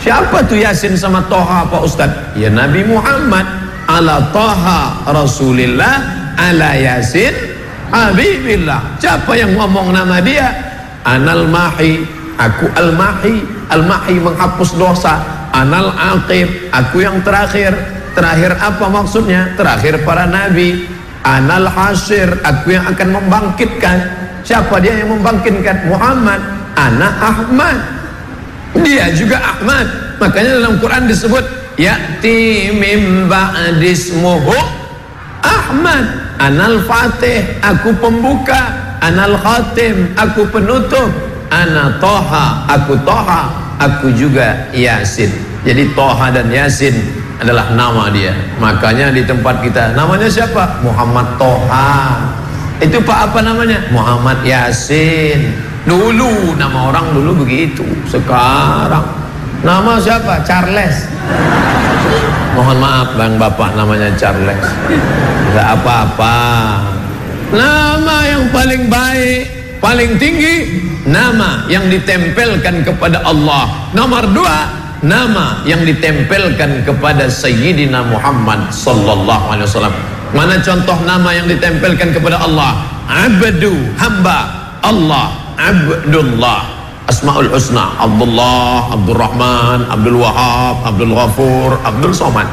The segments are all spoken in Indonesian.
Siapa tuh Yasin sama Toha Pak Ustadz? Ya Nabi Muhammad. Ala Toha Rasulillah, ala Yasin Habibillah. Siapa yang ngomong nama dia? Anal Mahi, aku Al-Mahi. Al-Mahi menghapus dosa. Anal Aqib, aku yang terakhir. Terakhir apa maksudnya? Terakhir para nabi. Anal Hasir, aku yang akan membangkitkan. Siapa dia yang membangkitkan? Muhammad. Ana Ahmad, dia juga Ahmad. Makanya dalam Quran disebut ya'ti mim ba'dismuhu Ahmad. Anal Fatih, aku pembuka. Anal Khatim, aku penutup. Ana Toha, aku Toha. Aku juga Yasin. Jadi Toha dan Yasin adalah nama dia. Makanya di tempat kita namanya siapa? Muhammad Toha. Itu Pak apa namanya? Muhammad Yasin. Dulu nama orang dulu begitu. Sekarang nama siapa? Charles. Mohon maaf bang bapak, namanya Charles. Enggak apa-apa. Nama yang paling baik, paling tinggi, nama yang ditempelkan kepada Allah. Nomor 2, nama yang ditempelkan kepada Sayyidina Muhammad sallallahu alaihi wasallam. Mana contoh nama yang ditempelkan kepada Allah? Abdu, hamba Allah. Abdullah, Asmaul Husna, Abdullah, Abdul Rahman, Abdul Wahab, Abdul Ghafur, Abdul Somad.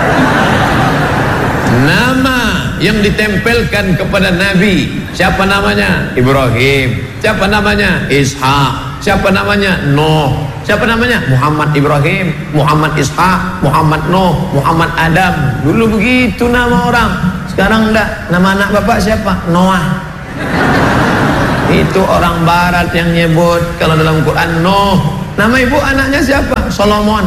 Nama yang ditempelkan kepada Nabi, siapa namanya? Ibrahim. Siapa namanya? Ishak. Siapa namanya? Nuh. Siapa namanya? Muhammad Ibrahim, Muhammad Ishak, Muhammad Nuh, Muhammad Adam. Dulu begitu nama orang. Sekarang enggak. Nama anak bapak siapa? Noah. Itu orang barat yang nyebut. Kalau dalam Quran Nuh. Nama ibu anaknya siapa? Solomon,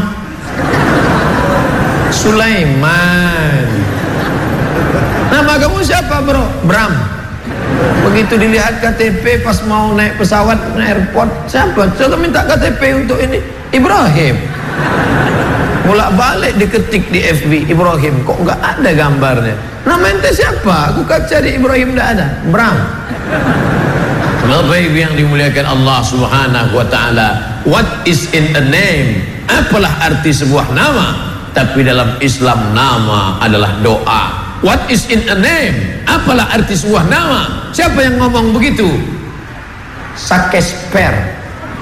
Sulaiman. Nama kamu siapa bro? Bram. Begitu dilihat KTP pas mau naik pesawat airport, siapa? Coba minta KTP untuk ini. Ibrahim. Bolak-balik diketik di FB Ibrahim, kok nggak ada gambarnya. Nama ente siapa? Aku cari Ibrahim, nggak ada. Bram. Bapak Ibu yang dimuliakan Allah Subhanahu wa taala, what is in a name? Apalah arti sebuah nama? Tapi dalam Islam nama adalah doa. What is in a name? Apalah arti sebuah nama? Siapa yang ngomong begitu? Shakespeare.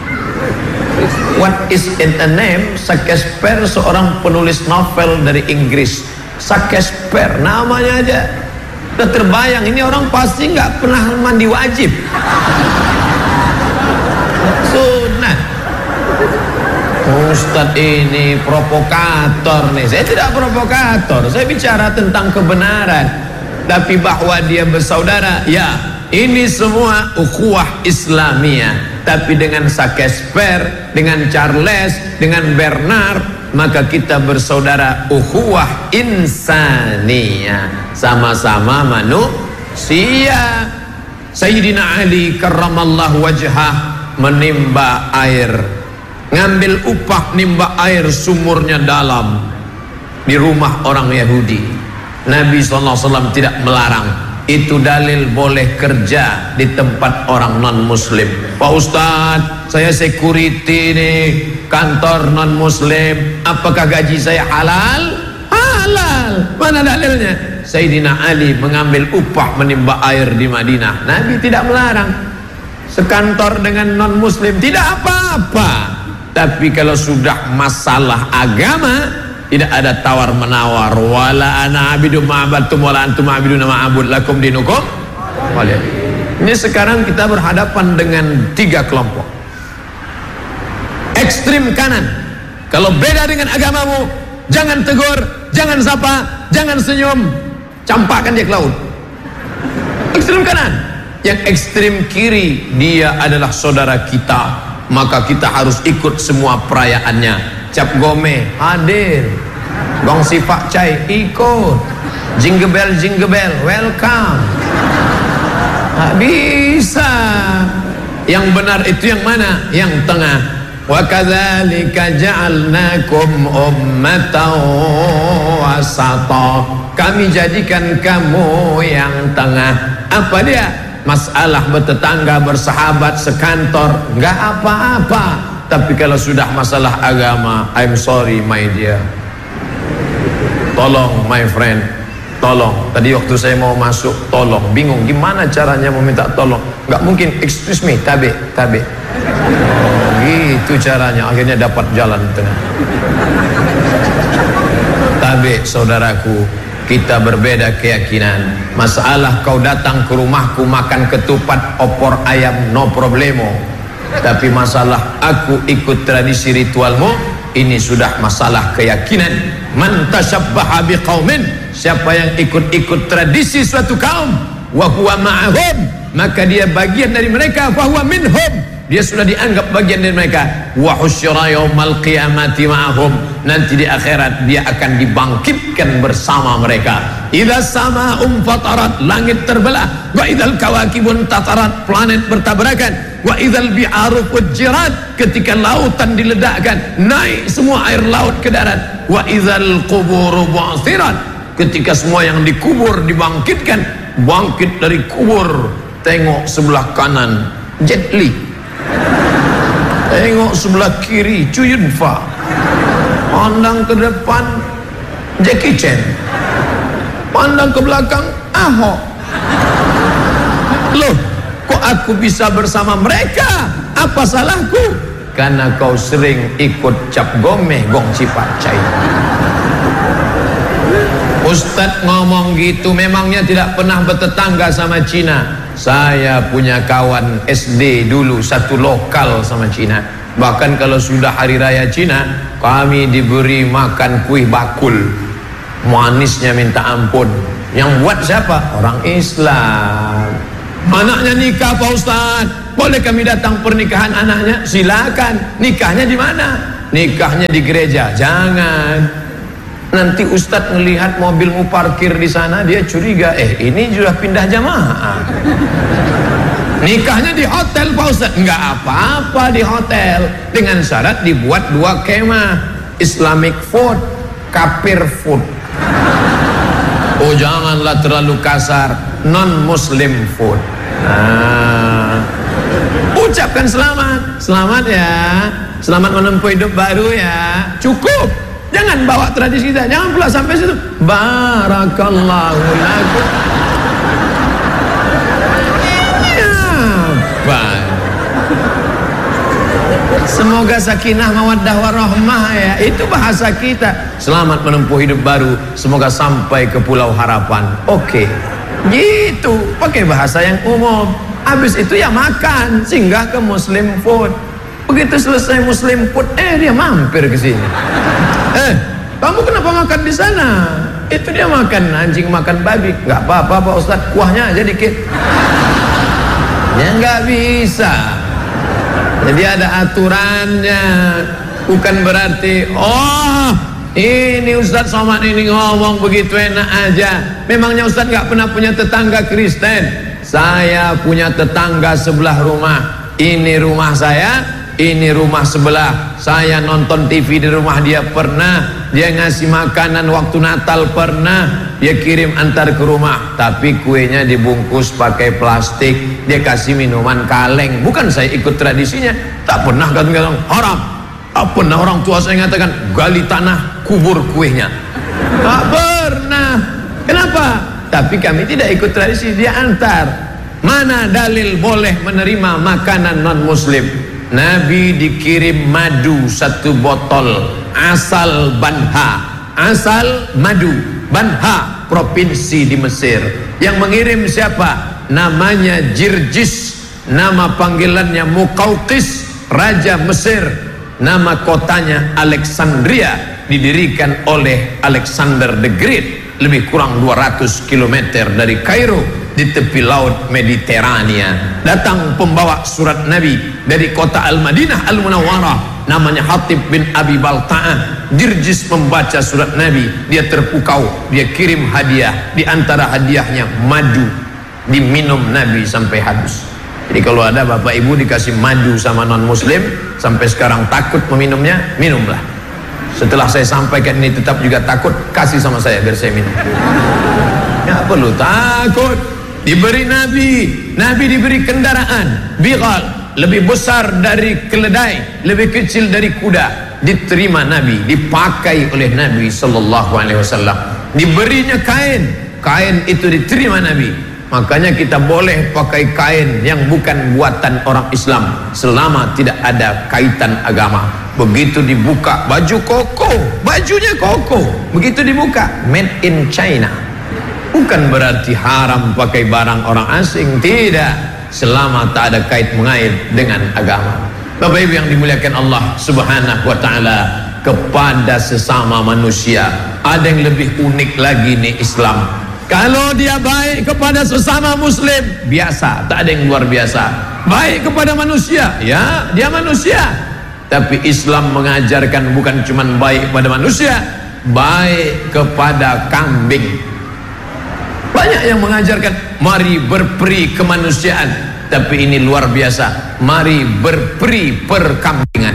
What is in a name? Shakespeare seorang penulis novel dari Inggris. Shakespeare namanya aja udah terbayang, ini orang pasti nggak pernah mandi wajib. Sunnah. Ustadz ini provokator nih. Saya tidak provokator, saya bicara tentang kebenaran. Tapi bahwa dia bersaudara, ya ini semua ukhuwah Islamiyah. Tapi dengan Shakespeare, dengan Charles, dengan Bernard, maka kita bersaudara ukhuwah insaniyah. Sama-sama manusia. Sayyidina Ali karramallahu wajhah menimba air, ngambil upah nimba air, sumurnya dalam di rumah orang Yahudi. Nabi SAW tidak melarang. Itu dalil boleh kerja di tempat orang non muslim. Pak Ustadz, saya security nih, kantor non muslim, apakah gaji saya halal? Halal. Mana dalilnya? Sayyidina Ali mengambil upah menimba air di Madinah. Nabi tidak melarang. Sekantor dengan non muslim tidak apa-apa. Tapi kalau sudah masalah agama, tidak ada tawar menawar. Wala ana abidu ma'abadtum wala antum abiduna ma'abud lakum dinukum. Ini sekarang kita berhadapan dengan 3 kelompok. Ekstrim kanan, kalau beda dengan agamamu, jangan tegur, jangan sapa, jangan senyum, campakkan dia ke laut. Ekstrim kanan. Yang ekstrim kiri, dia adalah saudara kita, maka kita harus ikut semua perayaannya. Cap gome hadir, gongsi pak cai ikut, jingle bell welcome. Tak bisa. Yang benar itu yang mana? Yang tengah. Wa kadzalika ja'alnakum ummatan wasata. Kami jadikan kamu yang tengah. Apa dia? Masalah bertetangga, bersahabat, sekantor, enggak apa-apa. Tapi kalau sudah masalah agama, I'm sorry my dear, tolong my friend, tolong. Tadi waktu saya mau masuk, tolong, bingung gimana caranya meminta tolong. Nggak mungkin, excuse me, tabe. Gitu caranya, akhirnya dapat jalan tengah. Tabe, saudaraku, kita berbeda keyakinan. Masalah kau datang ke rumahku makan ketupat opor ayam, no problemo. Tapi masalah aku ikut tradisi ritualmu, ini sudah masalah keyakinan. Man tashabbaha biqaumin, siapa yang ikut-ikut tradisi suatu kaum, wa huwa ma'ahum, maka dia bagian dari mereka, fa huwa minhum, dia sudah dianggap bagian dari mereka. Wa husyira yaumal qiyamati ma'ahum, nanti di akhirat dia akan dibangkitkan bersama mereka. Idza sama'um fatarat, langit terbelah. Wa idzal kawakibun tatarat, planet bertabrakan. Wa idzal bi'aru fujirat, ketika lautan diledakkan, naik semua air laut ke darat. Wa idzal quburu bu'thirat, ketika semua yang dikubur dibangkitkan, bangkit dari kubur. Tengok sebelah kanan Jet Li, tengok sebelah kiri Chow Yun Fat, pandang ke depan Jackie Chan, pandang ke belakang Ahok. Loh, kok aku bisa bersama mereka? Apa salahku? Karena kau sering ikut cap gomeh gong cipacai. Ustadz ngomong gitu, memangnya tidak pernah bertetangga sama Cina? Saya punya kawan SD dulu satu lokal sama Cina. Bahkan kalau sudah hari raya Cina, kami diberi makan kuih bakul, manisnya minta ampun. Yang buat siapa? Orang Islam. Anaknya nikah Pak Ustaz, boleh kami datang pernikahan anaknya? Silakan. Nikahnya di mana? Nikahnya di gereja. Jangan. Nanti Ustadz melihat mobilmu parkir di sana, dia curiga, ini sudah pindah jamaah. Nikahnya di hotel Pak Ustadz. Enggak apa-apa di hotel, dengan syarat dibuat 2 kemah, Islamic food, kafir food. Oh janganlah terlalu kasar, non muslim food. Ucapkan selamat ya, selamat menempuh hidup baru ya, cukup. Jangan bawa tradisi kita, jangan pula sampai situ. Barakallahu lakum. Ya, baik. Semoga sakinah mawaddah warahmah ya, itu bahasa kita. Selamat menempuh hidup baru, semoga sampai ke pulau harapan. Oke, gitu, pakai bahasa yang umum. Habis itu ya makan, singgah ke muslim food. Begitu selesai muslim food, dia mampir ke sini. Kamu kenapa makan di sana? Itu dia makan anjing, makan babi. Nggak apa-apa Pak Ustadz, kuahnya aja dikit. Ya nggak bisa. Jadi ada aturannya. Bukan berarti, oh ini Ustadz Somad ini ngomong begitu enak aja. Memangnya Ustadz nggak pernah punya tetangga Kristen? Saya punya tetangga sebelah rumah. Ini rumah saya, ini rumah sebelah. Saya nonton TV di rumah dia pernah. Dia ngasih makanan waktu Natal pernah. Dia kirim antar ke rumah, tapi kuenya dibungkus pakai plastik. Dia kasih minuman kaleng. Bukan saya ikut tradisinya. Tak pernah kata-kata haram. Tak pernah orang tua saya mengatakan gali tanah, kubur kuenya. Tak pernah. Kenapa? Tapi kami tidak ikut tradisi, dia antar. Mana dalil boleh menerima makanan non muslim? Nabi dikirim madu 1 botol asal Banha, asal madu Banha, provinsi di Mesir. Yang mengirim siapa? Namanya Jirjis, nama panggilannya Muqawqis, raja Mesir. Nama kotanya Alexandria, didirikan oleh Alexander the Great, lebih kurang 200 km dari Kairo, di tepi laut Mediterania. Datang pembawa surat Nabi dari kota Al-Madinah Al-Munawwarah, namanya Hatib bin Abi Balta'ah. Jirjis membaca surat Nabi, dia terpukau, dia kirim hadiah. Di antara hadiahnya madu, diminum Nabi sampai habis. Jadi kalau ada bapak ibu dikasih madu sama non muslim sampai sekarang takut meminumnya, minumlah. Setelah saya sampaikan ini tetap juga takut, kasih sama saya biar saya minum. Ya perlu takut. Diberi Nabi diberi kendaraan, bighal, lebih besar dari keledai, lebih kecil dari kuda, diterima Nabi, dipakai oleh Nabi sallallahu alaihi wasallam. Diberinya kain itu diterima Nabi. Makanya kita boleh pakai kain yang bukan buatan orang Islam selama tidak ada kaitan agama. Begitu dibuka baju koko, bajunya koko, begitu dibuka made in China. Bukan berarti haram pakai barang orang asing, tidak, selama tak ada kait mengait dengan agama. Bapak Ibu yang dimuliakan Allah Subhanahu wa taala, kepada sesama manusia ada yang lebih unik lagi nih Islam. Kalau dia baik kepada sesama muslim, biasa, tak ada yang luar biasa. Baik kepada manusia, ya dia manusia. Tapi Islam mengajarkan bukan cuma baik kepada manusia, baik kepada kambing. Banyak yang mengajarkan mari berperi kemanusiaan, tapi ini luar biasa, mari berperi perkambingan.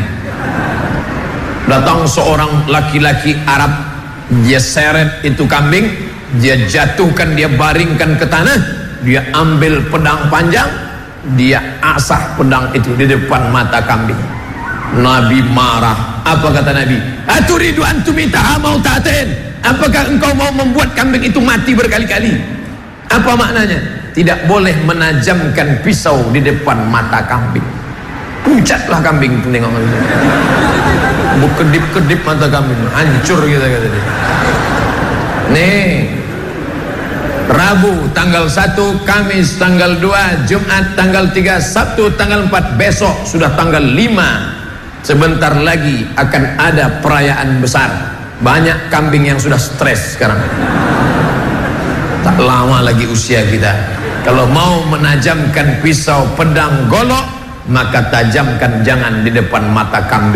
Datang seorang laki-laki Arab, dia seret itu kambing, dia jatuhkan, dia baringkan ke tanah, dia ambil pedang panjang, dia asah pedang itu di depan mata kambing. Nabi marah. Apa kata Nabi? Aturidu antumitaha mautaten. Apakah engkau mau membuat kambing itu mati berkali-kali? Apa maknanya? Tidak boleh menajamkan pisau di depan mata kambing. Pucatlah kambing itu, tengok berkedip-kedip mata kambing, hancur kita kata dia. Nih, Rabu tanggal 1, Kamis tanggal 2, Jumat tanggal 3, Sabtu tanggal 4, besok sudah tanggal 5. Sebentar lagi akan ada perayaan besar. Banyak kambing yang sudah stres sekarang. Tak lama lagi usia kita. Kalau mau menajamkan pisau pedang golok, maka tajamkan jangan di depan mata kambing.